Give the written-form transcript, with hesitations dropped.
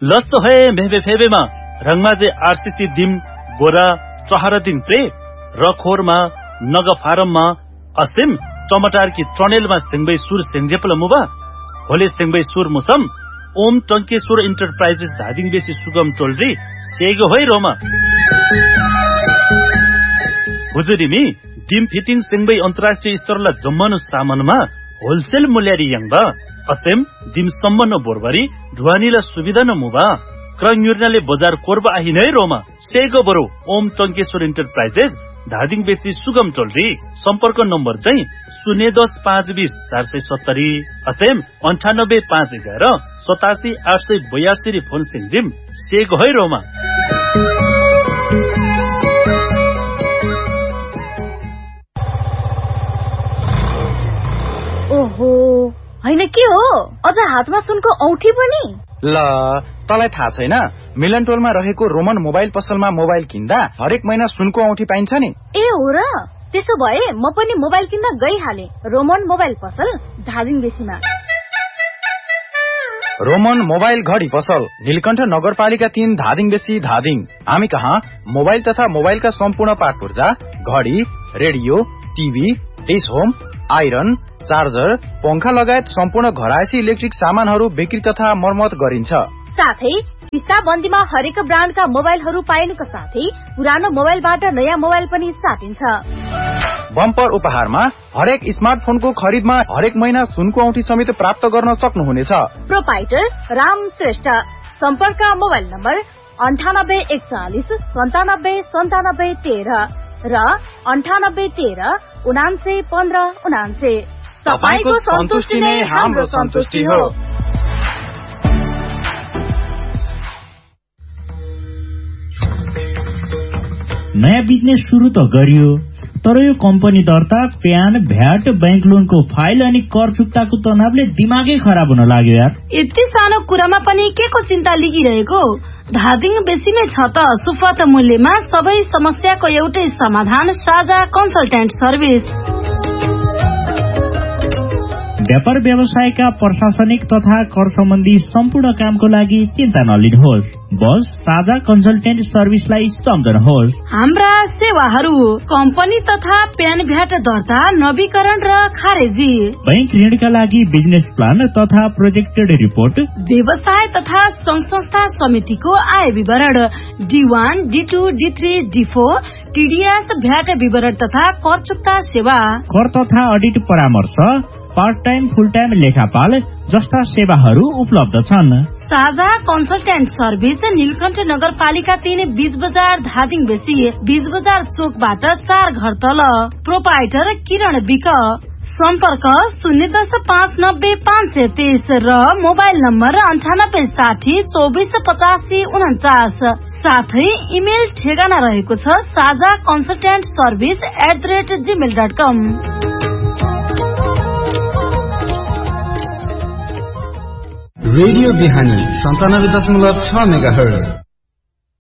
लस्तो है भेबे फेबेमा रंगमाजे आरसीसी दिम गोरा चहरदिन प्रे रखोरमा नग फारममा असिम टमाटर की ट्रनेलमा सिंगबै सुर सेंजेपल मुबा होले सिंगबै सुर मुसम ओम टंकेश्वर इंटरप्राइजेस धादिङ बेसी सुगम टोलरी सेगो होय रोमा हुजुरिमी डिम फिटिङ सिंगबै अन्तर्राष्ट्रिय स्तरला जम्मनु सामानमा होलसेल मूल्यारी यंगबा असेम डिम सम्मन बोरबरी ढुवानीला सुविधा न मुबा क्रंगयुर्नाले बजार कोरबा आहि नै रोमा सेगो बरो ओम टंकेश्वर इंटरप्राइजेस धादिङ बेसी सुगम टोलरी सम्पर्क नम्बर चाहिँ 010-520-470 असेम 98-511-87-882 फोन सिंजिम सेगो है रोमा ओहो हैन के हो अझ हातमा सुनको औठी पनि ल तलाई थाहा छैन मिलन टोलमा रहेको रोमन मोबाइल पसलमा मोबाइल किन्दा हरेक महिना सुनको औठी पाइन्छ नि ए हो र त्यसो भए म पनि मोबाइल किन्न गइहाले रोमन मोबाइल पसल धादिङ बेसीमा रोमन मोबाइल घडी पसल नीलकण्ठ नगरपालिका 3 धादिङ बेसी धादिङ हामी कहाँ मोबाइल तथा मोबाइलका सम्पूर्ण पार्ट पुर्जा घडी radio TV dish home iron charger पंखा लगायत सम्पूर्ण घरायसी इलेक्ट्रिक सामानहरू बिक्री तथा मर्मत गरिन्छ साथै किस्ताबन्दीमा हरेक ब्रान्डका मोबाइलहरू पाइनुका साथै पुरानो मोबाइलबाट नयाँ मोबाइल पनि साटिन्छ बम्पर उपहारमा हरेक स्मार्टफोनको खरिदमा हरेक महिना सुनको औँठी समेत प्राप्त गर्न सक्नुहुनेछ प्रोपाइटर राम श्रेष्ठ सम्पर्क मोबाइल नम्बर 984197979713 र 9813991599 तपाईको सन्तुष्टि नै हाम्रो सन्तुष्टि हो नयाँ बिजनेस सुरु त गरियो तर यो कम्पनी दर्ता प्यान भ्याट बैंक लोनको फाइल अनि कर चुक्ताको तनावले दिमागै खराब हुन लाग्यो यार यति सानो कुरामा पनि के को चिन्ता लिगिरहेको धादिङ बेसीमै छ त सुपथ मूल्यमा सबै समस्याको एउटै समाधान साझा कन्सल्टेन्ट सर्भिस व्यापार व्यवसायका प्रशासनिक तथा कर सम्बन्धी सम्पूर्ण कामको लागि चिन्ता नलिनुहोस् बस साझा कन्सल्टेन्ट सर्भिसलाई सम्झनुहोस् हाम्रा सेवाहरू कम्पनी तथा प्यान भ्याट दर्ता नवीकरण र खारेजी बैंक ऋणका लागि बिजनेस प्लान तथा प्रोजेक्टेड रिपोर्ट व्यवसाय तथा संघ संस्था समितिको आय विवरण D1 D2 D3 D4 TDS VAT विवरण तथा कर चुक्ता सेवा कर तथा अडिट परामर्श पार्ट टाइम फुल टाइम लेखापाल जस्ता सेवाहरू उपलब्ध छन् साझा कन्सल्टेन्ट सर्भिस नीलकण्ठ नगरपालिका 3 बीच बजार धादिङ बेसी बीच बजार चोकबाट 4 घर तल प्रोपाइटर किरण विक सम्पर्क 010-590-523 र मोबाइल नम्बर 9860248549 साथै इमेल ठेगाना रहेको छ साझा कन्सल्टेन्ट सर्भिस @gmail.com रेडियो बिहानी 97.6 मेगाहर्ज